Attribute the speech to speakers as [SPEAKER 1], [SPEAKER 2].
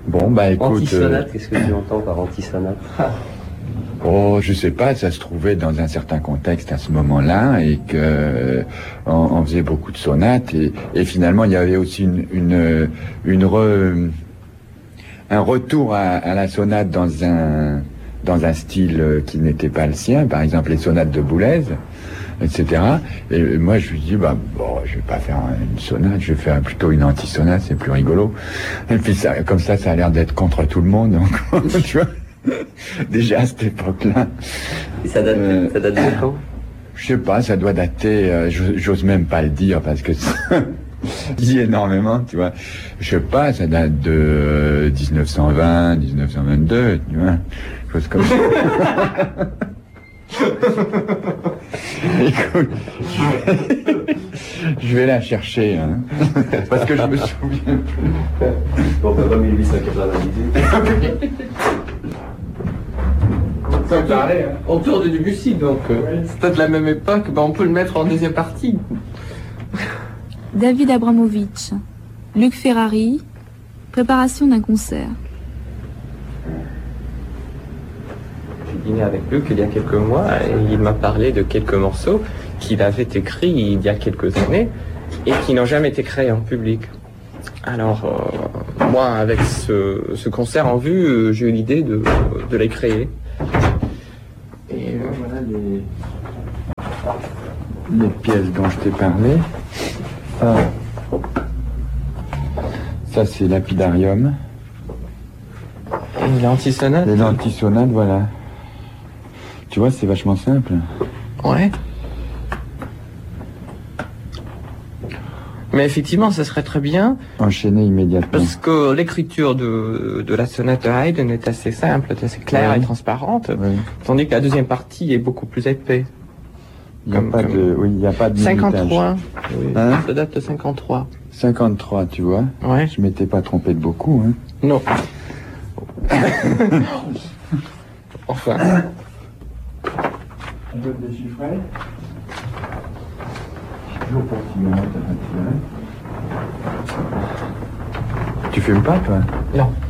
[SPEAKER 1] Bon, bah écoute...
[SPEAKER 2] Antisonate, qu'est-ce que tu entends par antisonate?
[SPEAKER 1] Oh, je sais pas, ça se trouvait dans un certain contexte à ce moment-là et que on faisait beaucoup de sonates et finalement il y avait aussi un retour à la sonate dans un style qui n'était pas le sien, par exemple les sonates de Boulez, etc. Et moi je lui dis bon, je vais pas faire une sonate, je vais faire plutôt une anti-sonate, c'est plus rigolo. Et puis ça, comme ça a l'air d'être contre tout le monde, donc, tu vois. Déjà à cette époque-là.
[SPEAKER 2] Et ça date de quand?
[SPEAKER 1] Je sais pas, ça doit dater, j'ose même pas le dire parce que ça dit énormément, tu vois. Je sais pas, ça date de 1920, 1922, tu vois, chose comme ça. Écoute, je vais la chercher, hein, parce que je me souviens plus.
[SPEAKER 2] Bon, pas 1898.
[SPEAKER 3] Ça me parlait, hein. Autour de Debussy, donc c'est peut-être la même époque, on peut le mettre en deuxième partie.
[SPEAKER 4] David Abramovitch, Luc Ferrari, préparation d'un concert.
[SPEAKER 3] J'ai dîné avec Luc il y a quelques mois et il m'a parlé de quelques morceaux qu'il avait écrits il y a quelques années et qui n'ont jamais été créés en public. Alors, moi, avec ce concert en vue, j'ai eu l'idée de les créer.
[SPEAKER 1] Et voilà les pièces dont je t'ai parlé. Ça c'est Lapidarium.
[SPEAKER 3] Et l'antisonate?
[SPEAKER 1] Et l'antisonate, voilà. Tu vois, c'est vachement simple.
[SPEAKER 3] Ouais. Mais effectivement, ça serait très bien.
[SPEAKER 1] Enchaîner immédiatement.
[SPEAKER 3] Parce que l'écriture de la sonate de Haydn est assez simple, est assez claire et transparente. Oui. Tandis que la deuxième partie est beaucoup plus épais.
[SPEAKER 1] Il n'y a pas de
[SPEAKER 3] 53. Oui,
[SPEAKER 1] hein?
[SPEAKER 3] Ça date de 53.
[SPEAKER 1] 53, tu vois.
[SPEAKER 3] Ouais.
[SPEAKER 1] Je m'étais pas trompé de beaucoup, hein.
[SPEAKER 3] Non. Enfin.
[SPEAKER 1] Tu veux te déchiffrer? Toujours pour cigarette, tu fumes pas, toi?
[SPEAKER 3] Non.